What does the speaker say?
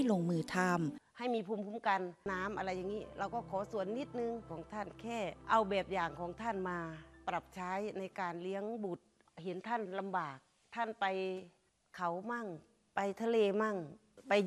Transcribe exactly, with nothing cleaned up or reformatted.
ลงมือทำให้มีภูมิคุ้มกันน้ำอะไรอย่างนี้เราก็ขอส่วนนิดนึงของท่านแค่เอาแบบอย่างของท่านมาปรับใช้ในการเลี้ยงบุตรเห็นท่านลำบากท่านไปเขามั่งไปทะเลมั่งไป